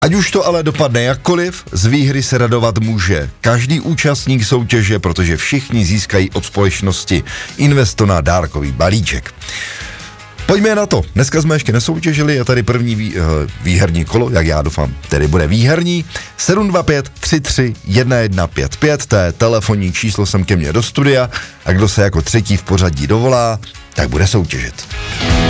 Ať už to ale dopadne jakkoliv, z výhry se radovat může každý účastník soutěže, protože všichni získají od společnosti Investona dárkový balíček. Pojďme na to. Dneska jsme ještě nesoutěžili, je tady první výherní kolo, jak já doufám, tedy bude výherní. 725 33 1155, to je telefonní číslo sem ke mně do studia a kdo se jako třetí v pořadí dovolá, tak bude soutěžit.